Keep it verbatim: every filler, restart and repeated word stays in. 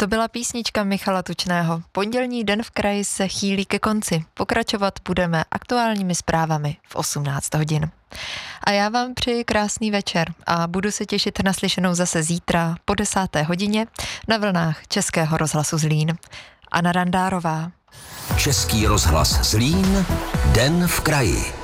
To byla písnička Michala Tučného. Pondělní den v kraji se chýlí ke konci. Pokračovat budeme aktuálními zprávami v osmnáct hodin. A já vám přeji krásný večer a budu se těšit na slyšenou zase zítra po desáté hodině na vlnách Českého rozhlasu Zlín. Anna Randárová. Český rozhlas Zlín, den v kraji.